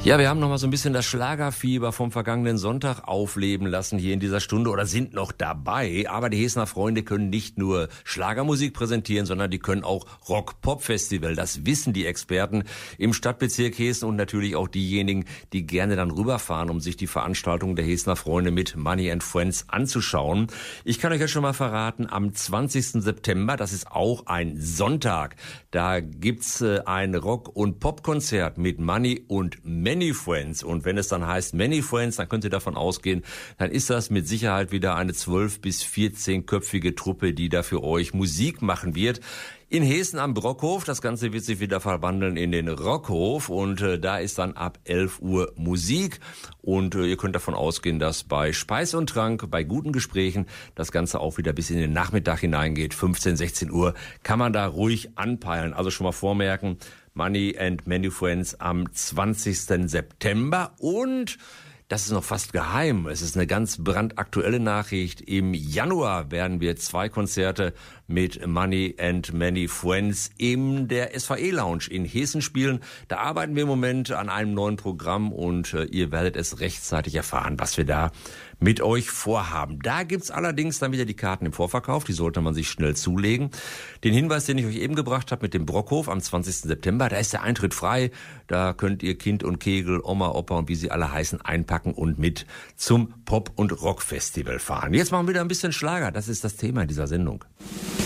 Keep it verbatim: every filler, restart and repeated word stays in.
Ja, wir haben noch mal so ein bisschen das Schlagerfieber vom vergangenen Sonntag aufleben lassen hier in dieser Stunde oder sind noch dabei. Aber die Hesener Freunde können nicht nur Schlagermusik präsentieren, sondern die können auch Rock-Pop-Festival. Das wissen die Experten im Stadtbezirk Hessen und natürlich auch diejenigen, die gerne dann rüberfahren, um sich die Veranstaltung der Hesener Freunde mit Money and Friends anzuschauen. Ich kann euch jetzt schon mal verraten, am zwanzigsten September, das ist auch ein Sonntag, da gibt's ein Rock- und Popkonzert mit Money und Many Friends. Und wenn es dann heißt Many Friends, dann könnt ihr davon ausgehen, dann ist das mit Sicherheit wieder eine zwölf- bis vierzehnköpfige Truppe, die da für euch Musik machen wird. In Hessen am Brockhof, das Ganze wird sich wieder verwandeln in den Rockhof und äh, da ist dann ab elf Uhr Musik und äh, ihr könnt davon ausgehen, dass bei Speis und Trank, bei guten Gesprächen das Ganze auch wieder bis in den Nachmittag hineingeht. fünfzehn, sechzehn Uhr kann man da ruhig anpeilen, also schon mal vormerken, Money and Many Friends am zwanzigsten September und das ist noch fast geheim. Es ist eine ganz brandaktuelle Nachricht. Im Januar werden wir zwei Konzerte mit Money and Many Friends in der S V E-Lounge in Hessen spielen. Da arbeiten wir im Moment an einem neuen Programm und äh, ihr werdet es rechtzeitig erfahren, was wir da mit euch vorhaben. Da gibt's allerdings dann wieder die Karten im Vorverkauf, die sollte man sich schnell zulegen. Den Hinweis, den ich euch eben gebracht habe mit dem Brockhof am zwanzigsten September, da ist der Eintritt frei. Da könnt ihr Kind und Kegel, Oma, Opa und wie sie alle heißen einpacken und mit zum Pop- und Rock-Festival fahren. Jetzt machen wir wieder ein bisschen Schlager, das ist das Thema dieser Sendung.